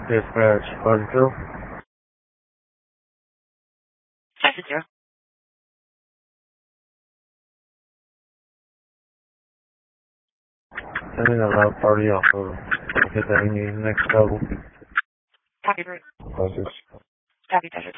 Dispatch, Butterfield. Texas 0. Sending a loud party off of hit that next level. Copy, Bruce. Buses. Copy, Desert.